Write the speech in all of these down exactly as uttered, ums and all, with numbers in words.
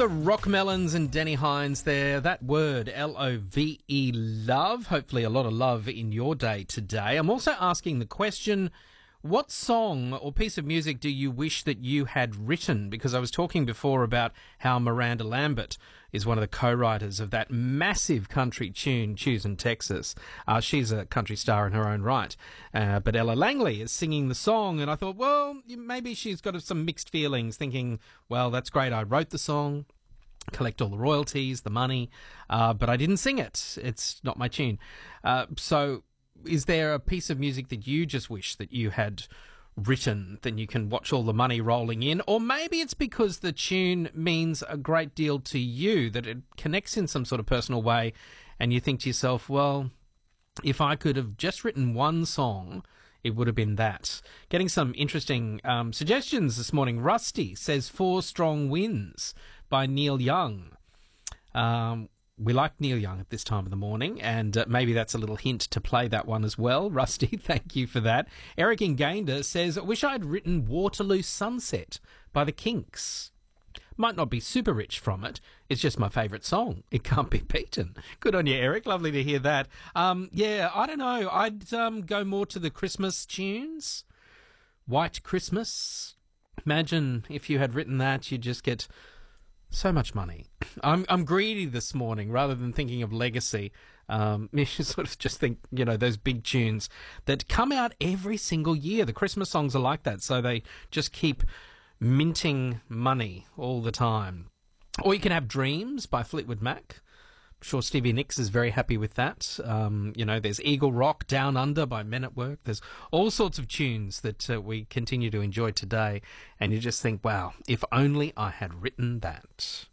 The Rockmelons and Denny Hines there. That word, L O V E, love. Hopefully a lot of love in your day today. I'm also asking the question, what song or piece of music do you wish that you had written? Because I was talking before about how Miranda Lambert is one of the co-writers of that massive country tune, Choosing Texas. Uh, she's a country star in her own right. Uh, but Ella Langley is singing the song, and I thought, well, maybe she's got some mixed feelings, thinking, well, that's great, I wrote the song, collect all the royalties, the money, uh, but I didn't sing it. It's not my tune. Uh, so is there a piece of music that you just wish that you had written, then you can watch all the money rolling in? Or maybe it's because the tune means a great deal to you, that it connects in some sort of personal way, and you think to yourself, well, if I could have just written one song, it would have been that. Getting some interesting um, suggestions this morning. Rusty says Four Strong Winds by Neil Young. Um, we like Neil Young at this time of the morning, and uh, maybe that's a little hint to play that one as well. Rusty, thank you for that. Eric Ingander says, I wish I'd written Waterloo Sunset by the Kinks. Might not be super rich from it. It's just my favourite song. It can't be beaten. Good on you, Eric. Lovely to hear that. Um, yeah, I don't know. I'd um, go more to the Christmas tunes. White Christmas. Imagine if you had written that, you'd just get so much money. I'm I'm greedy this morning, rather than thinking of legacy. Um, you sort of just think, you know, those big tunes that come out every single year. The Christmas songs are like that, so they just keep minting money all the time. Or you can have Dreams by Fleetwood Mac. I'm sure Stevie Nicks is very happy with that. Um, you know, there's Eagle Rock, Down Under by Men at Work. There's all sorts of tunes that uh, we continue to enjoy today. And you just think, wow, if only I had written that.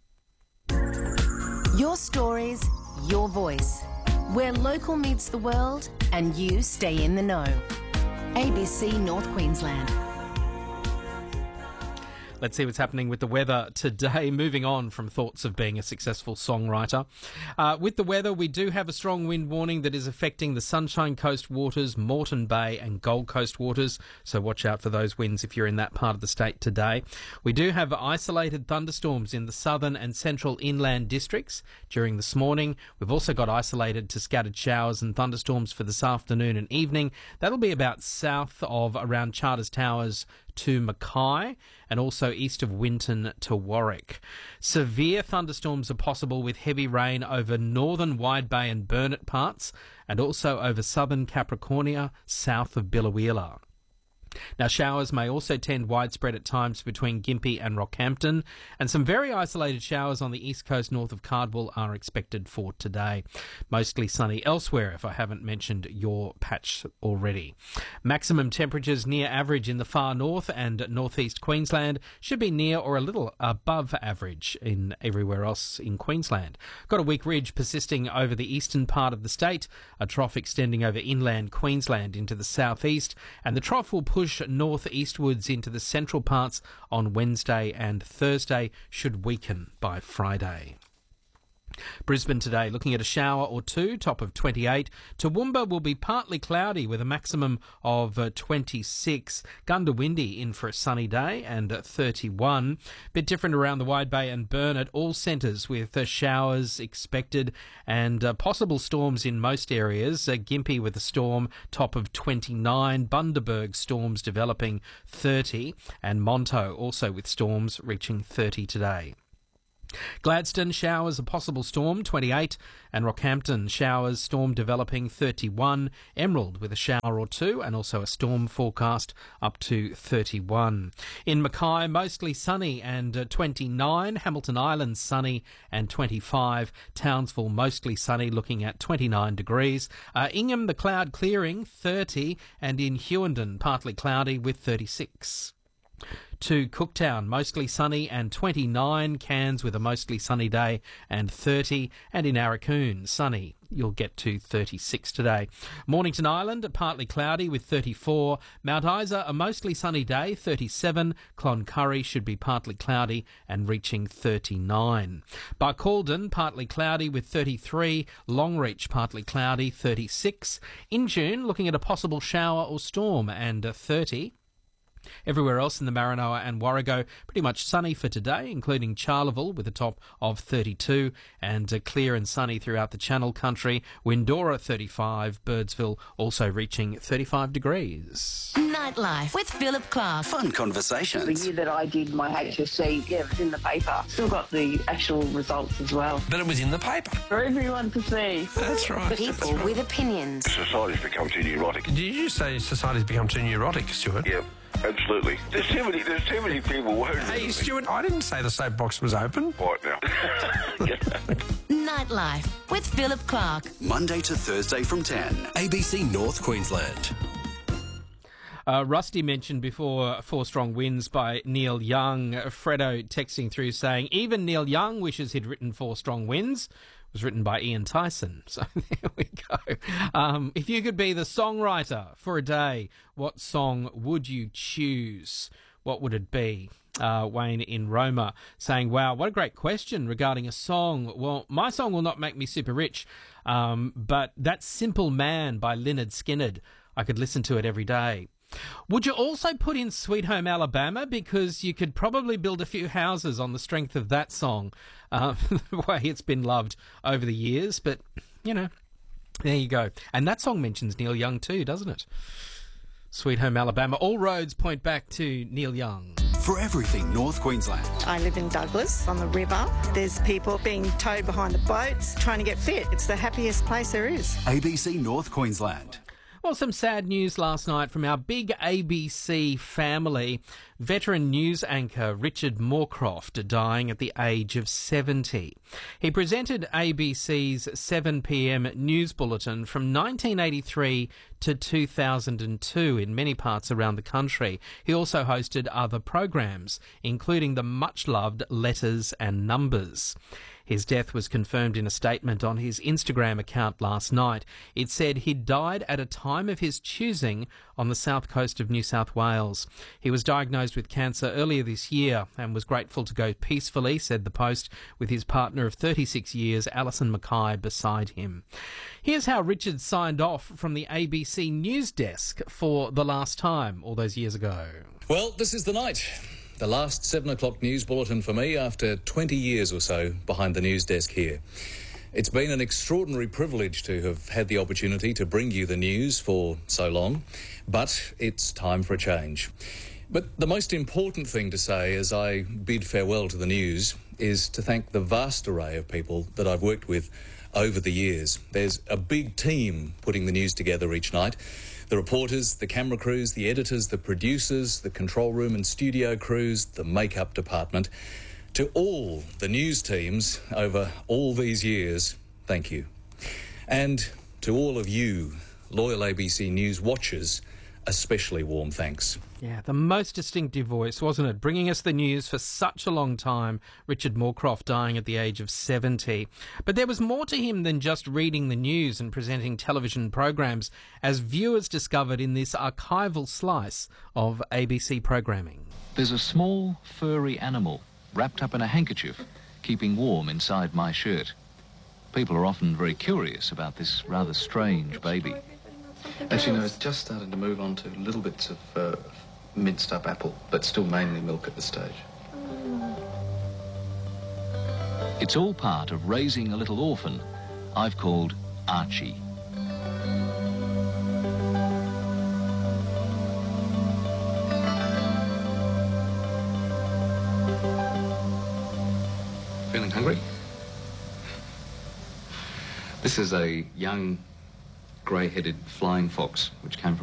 Your stories, your voice. Where local meets the world and you stay in the know. A B C North Queensland. Let's see what's happening with the weather today. Moving on from thoughts of being a successful songwriter. Uh, with the weather, we do have a strong wind warning that is affecting the Sunshine Coast waters, Moreton Bay and Gold Coast waters. So watch out for those winds if you're in that part of the state today. We do have isolated thunderstorms in the southern and central inland districts during this morning. We've also got isolated to scattered showers and thunderstorms for this afternoon and evening. That'll be about south of around Charters Towers to Mackay, and also east of Winton to Warwick. Severe thunderstorms are possible with heavy rain over northern Wide Bay and Burnett parts, and also over southern Capricornia, south of Biloela. Now, showers may also tend widespread at times between Gympie and Rockhampton, and some very isolated showers on the east coast north of Cardwell are expected for today. Mostly sunny elsewhere, if I haven't mentioned your patch already. Maximum temperatures near average in the far north and northeast Queensland, should be near or a little above average in everywhere else in Queensland. Got a weak ridge persisting over the eastern part of the state, a trough extending over inland Queensland into the southeast, and the trough will push push northeastwards into the central parts on Wednesday, and Thursday should weaken by Friday. Brisbane today, looking at a shower or two, top of twenty-eight. Toowoomba will be partly cloudy with a maximum of uh, twenty-six. Gundawindi in for a sunny day and uh, thirty-one. Bit different around the Wide Bay and Burnett, all centres with uh, showers expected and uh, possible storms in most areas. Uh, Gympie with a storm, top of twenty-nine. Bundaberg storms developing thirty, and Monto also with storms reaching thirty today. Gladstone, showers, a possible storm, twenty-eight, and Rockhampton, showers, storm developing, thirty-one. Emerald with a shower or two, and also a storm forecast up to thirty-one. In Mackay, mostly sunny and uh, twenty-nine. Hamilton Island, sunny and twenty-five. Townsville, mostly sunny, looking at twenty-nine degrees. Uh, Ingham, the cloud clearing, thirty, and in Hughenden, partly cloudy with thirty-six. To Cooktown, mostly sunny and twenty-nine. Cairns with a mostly sunny day and thirty. And in Arakoon, sunny. You'll get to thirty-six today. Mornington Island, partly cloudy with thirty-four. Mount Isa, a mostly sunny day, thirty-seven. Cloncurry should be partly cloudy and reaching thirty-nine. Barcaldine, partly cloudy with thirty-three. Longreach, partly cloudy, thirty-six. In June, looking at a possible shower or storm and uh, thirty. Everywhere else in the Maranoa and Warrego, pretty much sunny for today, including Charleville with a top of thirty-two, and uh, clear and sunny throughout the Channel Country. Windora thirty-five, Birdsville also reaching thirty-five degrees. Nightlife with Philip Clark. Fun conversations. The year that I did my H S C, yeah, it was in the paper. Still got the actual results as well. But it was in the paper. For everyone to see. That's right. People with opinions. Society's become too neurotic. Did you say society's become too neurotic, Stuart? Yeah, absolutely. There's too many, there's too many people worried. Hey, Stuart, I didn't say the soapbox was open. Right now. Nightlife with Philip Clark. Monday to Thursday from ten. A B C North Queensland. Uh, Rusty mentioned before Four Strong Winds by Neil Young. Fredo texting through saying, even Neil Young wishes he'd written Four Strong Winds. It was written by Ian Tyson. So there we go. Um, if you could be the songwriter for a day, what song would you choose? What would it be? Uh, Wayne in Roma saying, wow, what a great question regarding a song. Well, my song will not make me super rich, um, but That Simple Man by Lynyrd Skynyrd, I could listen to it every day. Would you also put in Sweet Home Alabama? Because you could probably build a few houses on the strength of that song, uh, the way it's been loved over the years. But, you know, there you go. And that song mentions Neil Young too, doesn't it? Sweet Home Alabama. All roads point back to Neil Young. For everything North Queensland. I live in Douglas on the river. There's people being towed behind the boats trying to get fit. It's the happiest place there is. A B C North Queensland. Well, some sad news last night from our big A B C family. Veteran news anchor Richard Moorcroft dying at the age of seventy. He presented A B C's seven p m news bulletin from nineteen eighty-three to two thousand two in many parts around the country. He also hosted other programs, including the much-loved Letters and Numbers. His death was confirmed in a statement on his Instagram account last night. It said he died at a time of his choosing on the south coast of New South Wales. He was diagnosed with cancer earlier this year and was grateful to go peacefully, said the Post, with his partner of thirty-six years, Alison Mackay, beside him. Here's how Richard signed off from the A B C News desk for the last time all those years ago. Well, this is the night. The last seven o'clock news bulletin for me after twenty years or so behind the news desk here. It's been an extraordinary privilege to have had the opportunity to bring you the news for so long, but it's time for a change. But the most important thing to say as I bid farewell to the news is to thank the vast array of people that I've worked with over the years. There's a big team putting the news together each night. The reporters, the camera crews, the editors, the producers, the control room and studio crews, the makeup department. To all the news teams over all these years, thank you. And to all of you, loyal A B C News watchers, especially warm thanks. Yeah, the most distinctive voice, wasn't it? Bringing us the news for such a long time. Richard Moorcroft dying at the age of seventy. But there was more to him than just reading the news and presenting television programs, as viewers discovered in this archival slice of A B C programming. There's a small, furry animal wrapped up in a handkerchief, keeping warm inside my shirt. People are often very curious about this rather strange baby. Actually, no, it's just starting to move on to little bits of uh, minced up apple, but still mainly milk at this stage. It's all part of raising a little orphan I've called Archie. Feeling hungry? This is a young grey-headed flying fox which came from